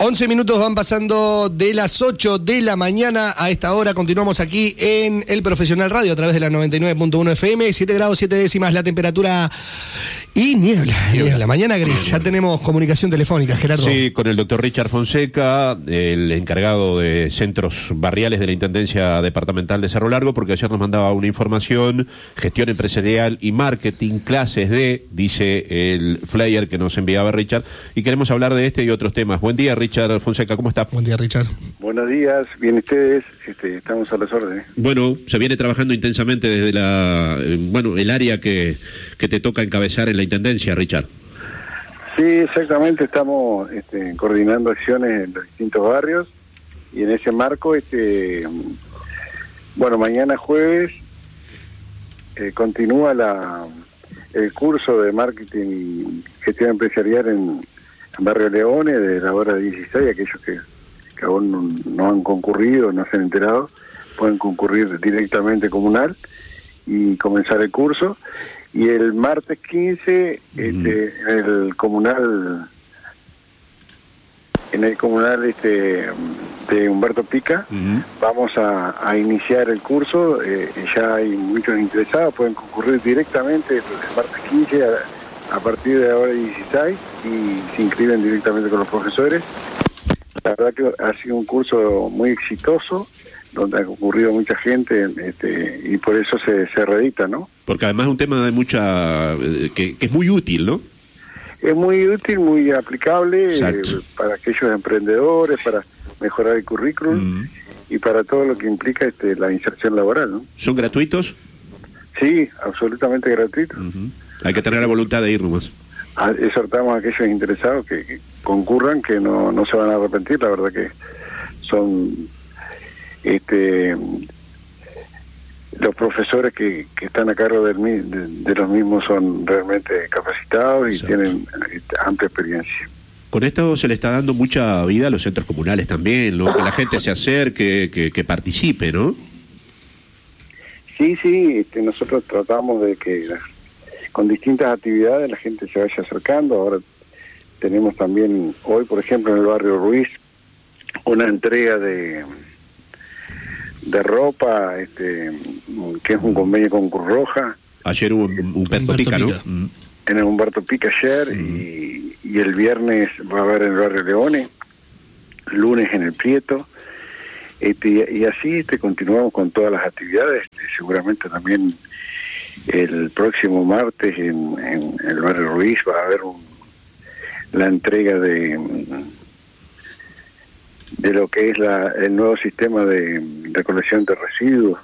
11 minutos van pasando de las 8 de la mañana a esta hora. Continuamos aquí en El Profesional Radio a través de la 99.1 FM, 7 grados 7 décimas la temperatura y niebla. Mañana gris. Ya tenemos comunicación telefónica, Gerardo. Sí, con el doctor Richard Fonseca, el encargado de centros barriales de la Intendencia Departamental de Cerro Largo, porque ayer nos mandaba una información, gestión empresarial y marketing, clases de, dice el flyer que nos enviaba Richard, y queremos hablar de este y otros temas. Buen día, Richard Fonseca, ¿cómo está? Buen día, Richard. Buenos días, bien ustedes, estamos a las órdenes. Bueno, se viene trabajando intensamente desde el área que te toca encabezar en la Intendencia, Richard. Sí, exactamente, estamos coordinando acciones en los distintos barrios y en ese marco, mañana jueves continúa el curso de marketing y gestión empresarial en Barrio Leones de la hora 16, aquellos que aún no han concurrido, no se han enterado, pueden concurrir directamente comunal y comenzar el curso. Y el martes 15, en el comunal de Humberto Pica, vamos a iniciar el curso. Ya hay muchos interesados, pueden concurrir directamente el martes 15 a partir de la hora 16 y se inscriben directamente con los profesores. La verdad que ha sido un curso muy exitoso, donde ha concurrido mucha gente, y por eso se reedita, ¿no? Porque además es un tema de que es muy útil, ¿no? Es muy útil, muy aplicable para aquellos emprendedores, para mejorar el currículum y para todo lo que implica la inserción laboral, ¿no? ¿Son gratuitos? Sí, absolutamente gratuitos. Hay que tener la voluntad de ir nomás. Exhortamos a aquellos interesados que concurran, que no se van a arrepentir. La verdad que son los profesores que están a cargo de los mismos son realmente capacitados y tienen amplia experiencia. Con esto se le está dando mucha vida a los centros comunales también, ¿no? Que la gente se acerque, que participe, ¿no? Sí, nosotros tratamos de que con distintas actividades la gente se vaya acercando. Ahora tenemos también, hoy por ejemplo en el barrio Ruiz, una entrega de ropa, que es un convenio con Cruz Roja. Ayer hubo Humberto Pica, ¿no? En el Humberto Pica ayer, y el viernes va a haber en el barrio Leones, lunes en el Prieto, y así continuamos con todas las actividades. Seguramente también el próximo martes en el barrio Ruiz va a haber la entrega de lo que es el nuevo sistema de recolección de residuos.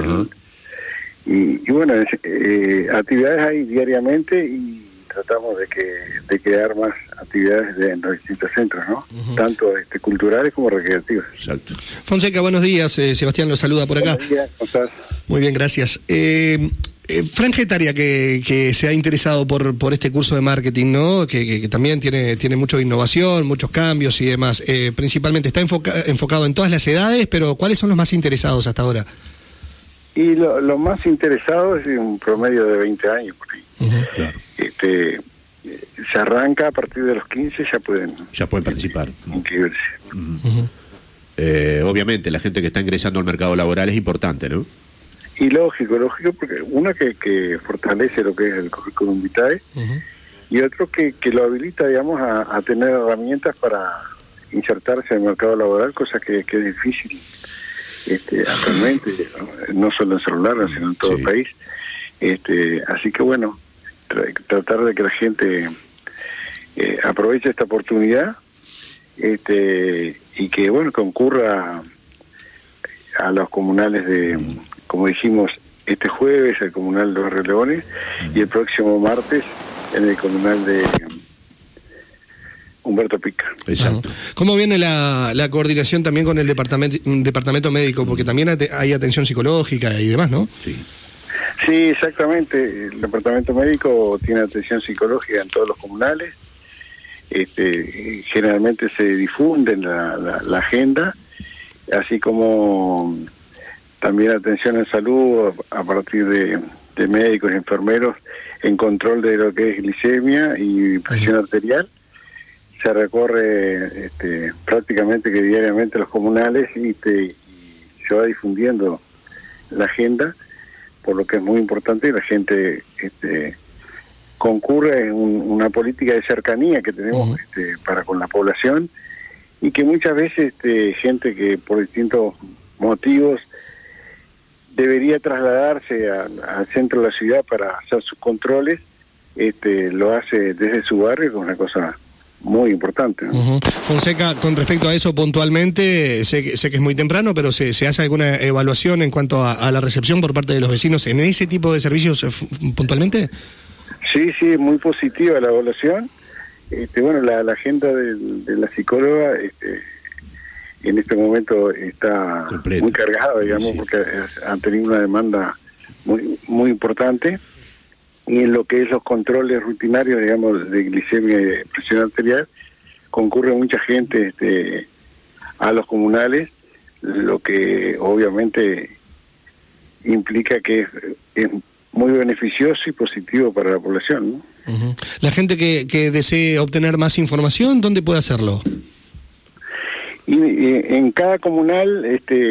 Y bueno, actividades hay diariamente y tratamos de crear más actividades en los distintos centros, ¿no? Tanto culturales como recreativos. Exacto. Fonseca, buenos días. Sebastián lo saluda por acá. Buenos días, ¿cómo estás? Muy bien, gracias. Franja etaria que se ha interesado por este curso de marketing, ¿no? Que también tiene mucha innovación, muchos cambios y demás. Principalmente está enfocado en todas las edades, pero ¿cuáles son los más interesados hasta ahora? Y los más interesados es un promedio de 20 años por ahí. Claro. Se arranca a partir de los 15, ya pueden participar. Inscribirse. Obviamente la gente que está ingresando al mercado laboral es importante, ¿no? Y lógico, porque una que fortalece lo que es el currículum vitae, y otro que lo habilita, digamos, a tener herramientas para insertarse en el mercado laboral, cosa que es difícil actualmente, no solo en Cerro Largo, sino en todo el país. Así que bueno, tratar de que la gente aproveche esta oportunidad, y que bueno, concurra a los comunales como dijimos, este jueves el comunal de Barrio Leones y el próximo martes en el comunal de Humberto Pica. Exacto. ¿Cómo viene la coordinación también con el departamento médico? Porque también hay atención psicológica y demás, ¿no? Sí, exactamente. El departamento médico tiene atención psicológica en todos los comunales. Generalmente se difunde la agenda, así como también atención en salud a partir de médicos y enfermeros en control de lo que es glicemia y presión arterial. se recorre prácticamente que diariamente los comunales y se va difundiendo la agenda, por lo que es muy importante. La gente concurre en una política de cercanía que tenemos para con la población, y que muchas veces gente que por distintos motivos debería trasladarse al centro de la ciudad para hacer sus controles, lo hace desde su barrio, con una cosa muy importante, ¿no? Fonseca, con respecto a eso puntualmente, sé que es muy temprano, pero ¿se hace alguna evaluación en cuanto a la recepción por parte de los vecinos en ese tipo de servicios puntualmente? Sí, muy positiva la evaluación. Bueno, la agenda de la psicóloga en este momento está completa, muy cargada, digamos, sí. Porque han tenido una demanda muy importante. Y en lo que es los controles rutinarios, digamos, de glicemia y de presión arterial, concurre mucha gente a los comunales, lo que obviamente implica que es muy beneficioso y positivo para la población, ¿no? La gente que desee obtener más información, ¿dónde puede hacerlo? Y en cada comunal,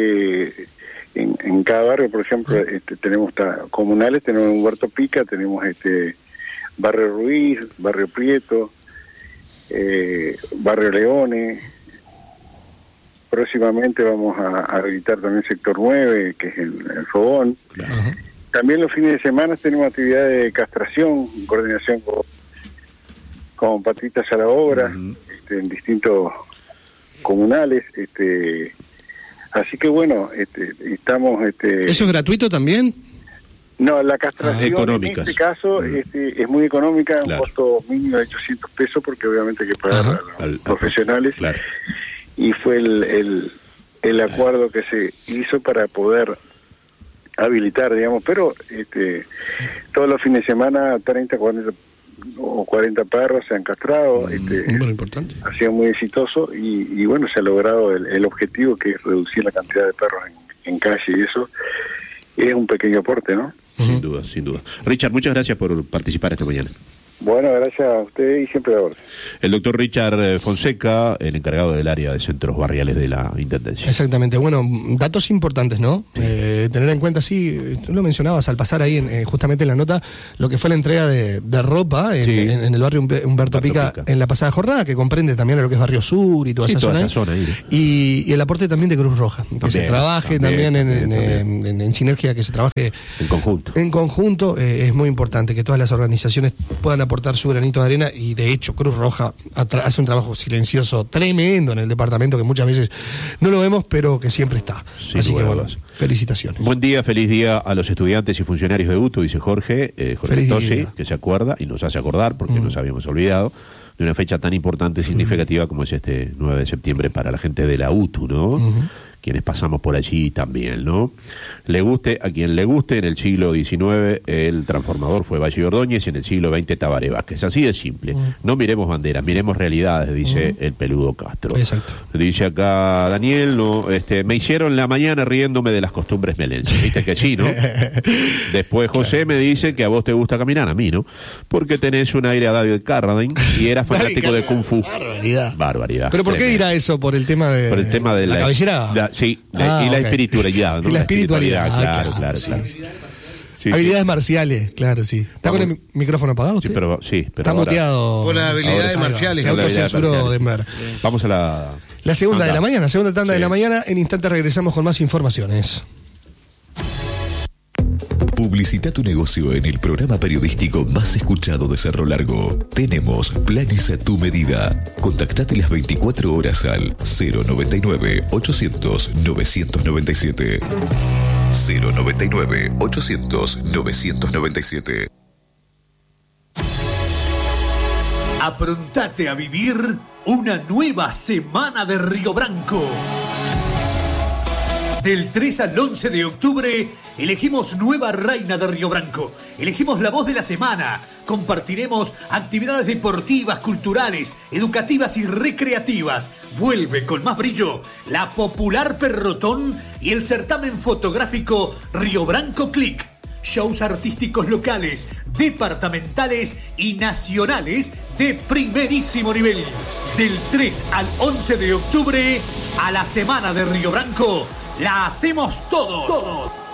en cada barrio, por ejemplo, tenemos comunales, tenemos Humberto Pica, tenemos Barrio Ruiz, Barrio Prieto, Barrio Leones. Próximamente vamos a habilitar también Sector 9, que es el Fogón. Ajá. También los fines de semana tenemos actividades de castración, en coordinación con Patitas a la Obra, en distintos comunales. Así que bueno, estamos... ¿Eso es gratuito también? No, la castración económicas. en este caso es muy económica, Claro. un costo mínimo de 800 pesos, porque obviamente hay que pagar a los profesionales. Claro. Y fue el acuerdo que se hizo para poder habilitar, digamos, pero todos los fines de semana 30, 40 o 40 perros se han castrado. Bueno, importante. Ha sido muy exitoso y bueno, se ha logrado el objetivo, que es reducir la cantidad de perros en calle, y eso es un pequeño aporte, ¿no? Sin duda, sin duda. Richard, muchas gracias por participar esta mañana. Bueno, gracias a usted y siempre a vos. El doctor Richard Fonseca, el encargado del área de centros barriales de la Intendencia. Exactamente. Bueno, datos importantes, ¿no? Tener en cuenta, sí, tú lo mencionabas al pasar ahí justamente en la nota, lo que fue la entrega de ropa en el barrio Humberto Pica en la pasada jornada, que comprende también a lo que es Barrio Sur y toda esa zona. Y el aporte también de Cruz Roja, que se trabaje también en sinergia, que se trabaje en conjunto. Es muy importante que todas las organizaciones puedan aportar su granito de arena, y de hecho Cruz Roja hace un trabajo silencioso tremendo en el departamento, que muchas veces no lo vemos, pero que siempre está. Así que bueno, felicitaciones. Buen día, feliz día a los estudiantes y funcionarios de UTU, dice Jorge Tosi, que se acuerda y nos hace acordar, porque nos habíamos olvidado de una fecha tan importante y significativa como es este 9 de septiembre para la gente de la UTU, ¿no? Quienes pasamos por allí también, ¿no? Le guste a quien le guste, en el siglo XIX el transformador fue Valle Ordóñez y en el siglo XX Tabaré Vázquez. Así de simple. No miremos banderas, miremos realidades, dice el peludo Castro. Exacto. Dice acá Daniel, no, me hicieron la mañana riéndome de las costumbres melenses. Viste que sí, ¿no? Después José me dice que a vos te gusta caminar, a mí, ¿no? Porque tenés un aire a David Carradine y eras fanático de Kung Fu. Barbaridad. ¿Pero por qué dirá eso? ¿Por el tema de, la cabellera? Sí, y la espiritualidad, ¿no? Y la espiritualidad, claro. Sí, habilidades marciales, claro, sí. ¿Está con el micrófono apagado usted? Sí, pero está muteado. Con las habilidades marciales. Se autocensuró Denver. Vamos a la segunda de la mañana, segunda tanda de la mañana. En instantes regresamos con más informaciones. Publicita tu negocio en el programa periodístico más escuchado de Cerro Largo. Tenemos planes a tu medida. Contactate las 24 horas al 099-800-997. 099-800-997. Aprontate a vivir una nueva semana de Río Branco. Del 3 al 11 de octubre elegimos nueva reina de Río Branco. Elegimos la voz de la semana. Compartiremos actividades deportivas, culturales, educativas y recreativas. Vuelve con más brillo la popular Perrotón y el certamen fotográfico Río Branco Click. Shows artísticos locales, departamentales y nacionales de primerísimo nivel. Del 3 al 11 de octubre, a la Semana de Río Branco, la hacemos todos.